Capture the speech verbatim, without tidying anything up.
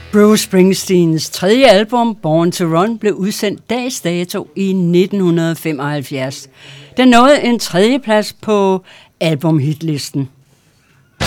Bruce Springsteens tredje album, Born to Run, blev udsendt dags dato i nitten femoghalvfjerds. Den nåede en tredjeplads på albumhitlisten.